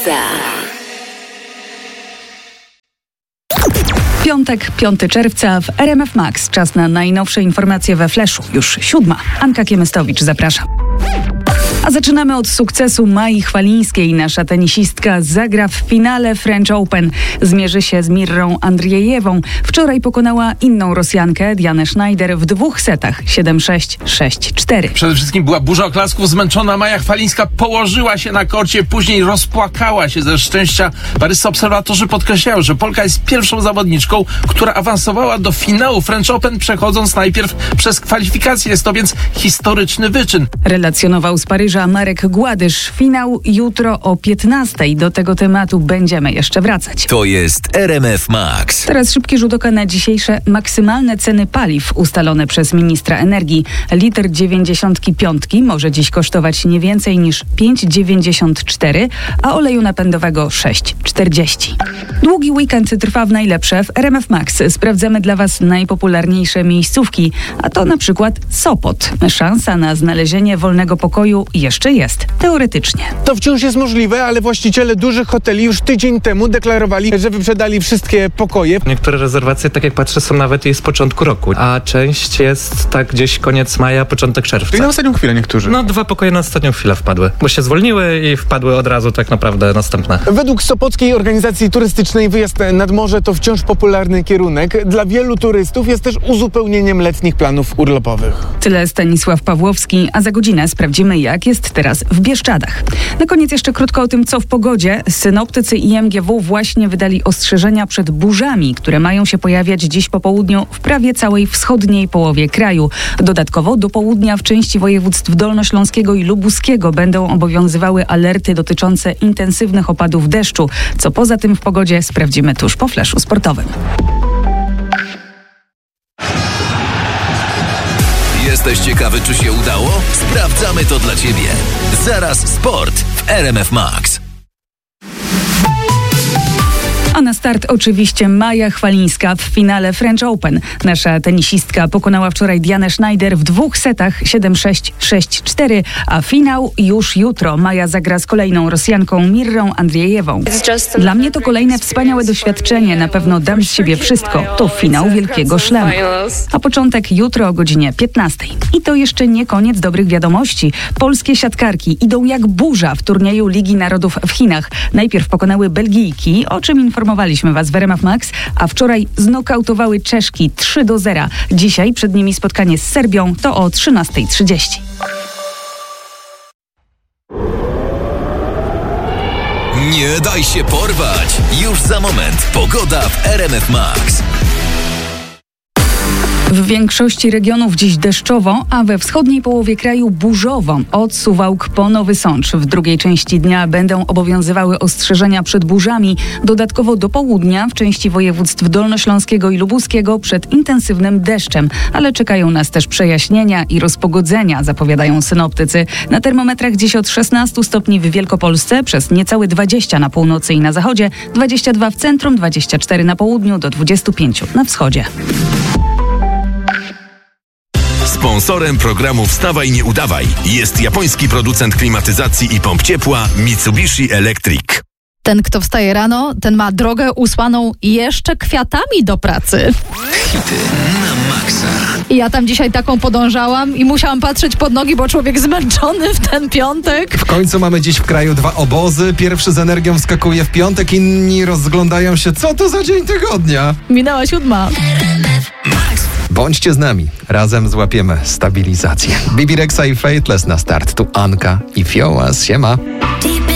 Piątek, 5 czerwca w RMF Max. Czas na najnowsze informacje we Flashu. Już 7. Anka Kiemystowicz, zapraszam. A zaczynamy od sukcesu Mai Chwalińskiej. Nasza tenisistka zagra w finale French Open. Zmierzy się z Mirrą Andriejewą. Wczoraj pokonała inną Rosjankę, Dianę Schneider, w 2 setach 7-6, 6-4. Przede wszystkim była burza oklasków. Zmęczona Maja Chwalińska położyła się na korcie, później rozpłakała się ze szczęścia. Paryscy obserwatorzy podkreślają, że Polka jest pierwszą zawodniczką, która awansowała do finału French Open, przechodząc najpierw przez kwalifikacje. Jest to więc historyczny wyczyn. Relacjonował z Paryża Marek Gładysz. Finał jutro o 15:00. Do tego tematu będziemy jeszcze wracać. To jest RMF Max. Teraz szybki rzut oka na dzisiejsze maksymalne ceny paliw ustalone przez ministra energii. Litr 95 może dziś kosztować nie więcej niż 5,94, a oleju napędowego 6,40. Długi weekend trwa w najlepsze. W RMF Max sprawdzamy dla Was najpopularniejsze miejscówki, a to na przykład Sopot. Szansa na znalezienie wolnego pokoju jeszcze jest, teoretycznie. To wciąż jest możliwe, ale właściciele dużych hoteli już tydzień temu deklarowali, że wyprzedali wszystkie pokoje. Niektóre rezerwacje, tak jak patrzę, są nawet z początku roku, a część jest tak gdzieś koniec maja, początek czerwca. I na ostatnią chwilę niektórzy. 2 pokoje na ostatnią chwilę wpadły, bo się zwolniły i wpadły od razu tak naprawdę następne. Według Sopockiej Organizacji Turystycznej wyjazd nad morze to wciąż popularny kierunek. Dla wielu turystów jest też uzupełnieniem letnich planów urlopowych. Tyle Stanisław Pawłowski, a za godzinę sprawdzimy, jak jest teraz w Bieszczadach. Na koniec jeszcze krótko o tym, co w pogodzie. Synoptycy i MGW właśnie wydali ostrzeżenia przed burzami, które mają się pojawiać dziś po południu w prawie całej wschodniej połowie kraju. Dodatkowo do południa w części województw dolnośląskiego i lubuskiego będą obowiązywały alerty dotyczące intensywnych opadów deszczu. Co poza tym w pogodzie sprawdzimy tuż po flashu sportowym. Jesteś ciekawy, czy się udało? Sprawdzamy to dla Ciebie. Zaraz sport w RMF Max. A na start oczywiście Maja Chwalińska w finale French Open. Nasza tenisistka pokonała wczoraj Dianę Schneider w 2 setach 7-6, 6-4, a finał już jutro. Maja zagra z kolejną Rosjanką Mirrą Andriejewą. Dla mnie to kolejne wspaniałe doświadczenie. Na pewno dam z siebie wszystko. To finał Wielkiego Szlemu. A początek jutro o godzinie 15:00. I to jeszcze nie koniec dobrych wiadomości. Polskie siatkarki idą jak burza w turnieju Ligi Narodów w Chinach. Najpierw pokonały Belgijki, o czym informowaliśmy Was w RMF Max, a wczoraj znokautowały Czeszki 3-0. Dzisiaj przed nimi spotkanie z Serbią, to o 13:30. Nie daj się porwać! Już za moment pogoda w RMF Max. W większości regionów dziś deszczowo, a we wschodniej połowie kraju burzowo. Od Suwałk po Nowy Sącz. W drugiej części dnia będą obowiązywały ostrzeżenia przed burzami. Dodatkowo do południa w części województw dolnośląskiego i lubuskiego przed intensywnym deszczem. Ale czekają nas też przejaśnienia i rozpogodzenia, zapowiadają synoptycy. Na termometrach dziś od 16 stopni w Wielkopolsce, przez niecałe 20 na północy i na zachodzie, 22 w centrum, 24 na południu, do 25 na wschodzie. Sponsorem programu Wstawaj, nie udawaj jest japoński producent klimatyzacji i pomp ciepła Mitsubishi Electric. Ten, kto wstaje rano, ten ma drogę usłaną jeszcze kwiatami do pracy. Hity na maksa. I ja tam dzisiaj taką podążałam i musiałam patrzeć pod nogi, bo człowiek zmęczony w ten piątek. W końcu mamy dziś w kraju 2 obozy. Pierwszy z energią wskakuje w piątek, inni rozglądają się, co to za dzień tygodnia. Minęła 7:00. Bądźcie z nami, razem złapiemy stabilizację. Bibi Rexha i Faithless na start. Tu Anka i Fiołas, siema.